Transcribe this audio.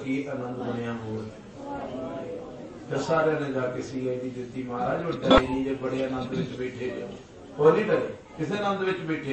की आनंद बनया हो। तो सारे ने जाके सीआईडी दी महाराज वो डरे नहीं जे बड़े आनंद विच बैठे जो, वो नहीं डरे किसी आनंद विच बैठे